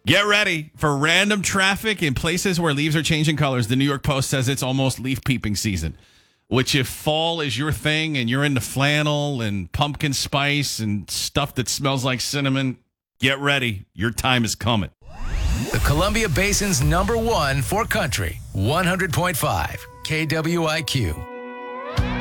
Get ready for random traffic in places where leaves are changing colors. The New York Post says it's almost leaf peeping season, which if fall is your thing and you're into flannel and pumpkin spice and stuff that smells like cinnamon, get ready. Your time is coming. The Columbia Basin's #1 for country, 100.5 KWIQ.